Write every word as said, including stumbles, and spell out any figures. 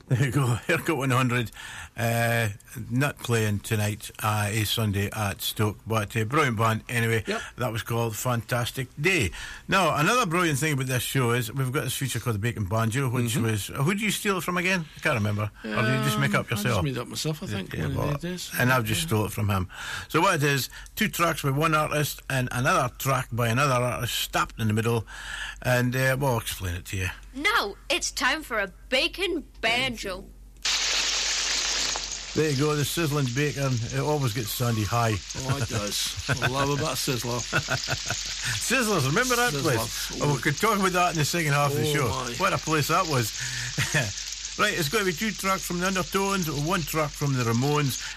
There you go, Haircut one hundred. Uh, not playing tonight, uh, is Sunday at Stoke, but uh, brilliant band anyway. Yep. That was called Fantastic Day. Now, another brilliant thing about this show is we've got this feature called the Bacon Banjo, which mm-hmm. was, who did you steal it from again? I can't remember. Um, or did you just make up yourself? I just made it up myself, I think. Yeah, one well, of the days. and I've just stole it from him. So what it is, two tracks by one artist and another track by another artist stamped in the middle, and uh, well, I'll explain it to you. Now it's time for a Bacon Banjo. There you go, the sizzling bacon. It always gets Sandy high. Oh, it does. I love a bit of Sizzler. Sizzlers, remember that Sizzler. place? Oh, we could talk about that in the second half oh of the show. My. What a place that was. Right, it's going to be two tracks from the Undertones, one track from the Ramones,